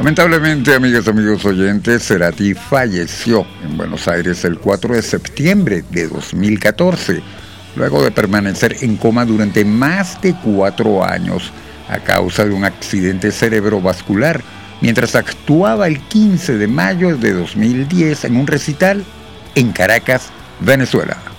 Lamentablemente, amigas y amigos oyentes, Cerati falleció en Buenos Aires el 4 de septiembre de 2014, luego de permanecer en coma durante más de 4 años a causa de un accidente cerebrovascular, mientras actuaba el 15 de mayo de 2010 en un recital en Caracas, Venezuela.